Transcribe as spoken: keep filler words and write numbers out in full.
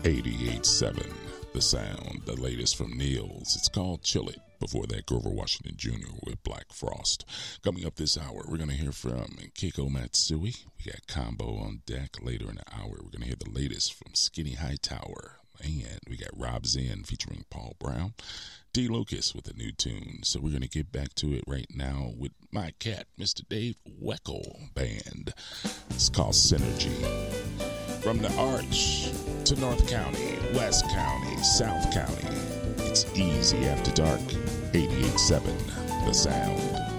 eighty-eight seven, The Sound, the latest from Neil's. It's called Chill It. Before that, Grover Washington Junior with Black Frost. Coming up this hour, we're going to hear from Keiko Matsui. We got Combo on deck. Later in the hour, we're going to hear the latest from Skinny Hightower. And we got Rob Zen featuring Paul Brown. D. Lucas with a new tune. So we're going to get back to it right now with my cat, Mister Dave Weckl Band. It's called Synergy. From the Arch to North County, West County, South County, it's easy after dark. eighty-eight seven, The Sound.